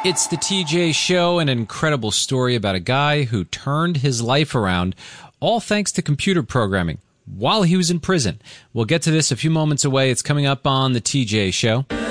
It's the TJ Show, an incredible story about a guy who turned his life around, all thanks to computer programming, while he was in prison. We'll get to this a few moments away. It's coming up on the TJ Show.